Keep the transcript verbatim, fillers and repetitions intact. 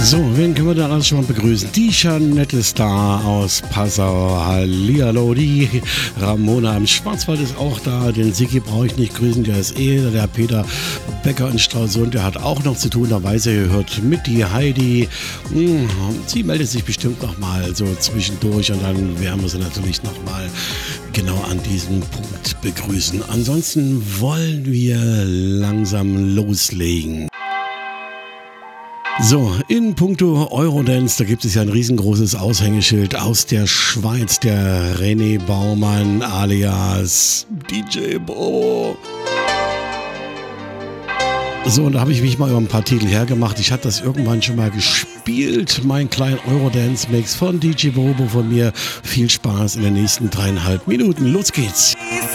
So, wen können wir da alles schon mal begrüßen? Die Janette Star aus Passau, hallihallo, die Ramona im Schwarzwald ist auch da, den Sigi brauche ich nicht grüßen, der ist eh, der Peter Becker in Stralsund, der hat auch noch zu tun, da weiß er, ihr hört mit, die Heidi, hm, sie meldet sich bestimmt nochmal so zwischendurch und dann werden wir sie natürlich nochmal genau an diesem Punkt begrüßen. Ansonsten wollen wir langsam loslegen. So, in puncto Eurodance, da gibt es ja ein riesengroßes Aushängeschild aus der Schweiz, der René Baumann alias D J Bo. So, und da habe ich mich mal über ein paar Titel hergemacht. Ich hatte das irgendwann schon mal gespielt, mein kleinen Eurodance-Mix von D J Bobo von mir. Viel Spaß in den nächsten dreieinhalb Minuten. Los geht's!